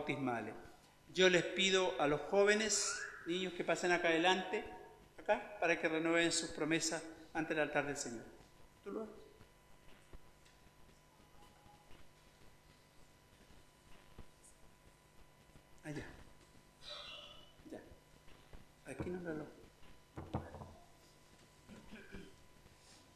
bautismales. Yo les pido a los jóvenes, niños, que pasen acá adelante, acá, para que renueven sus promesas ante el altar del Señor. ¿Tú lo haces? Allá. Ya. Aquí no lo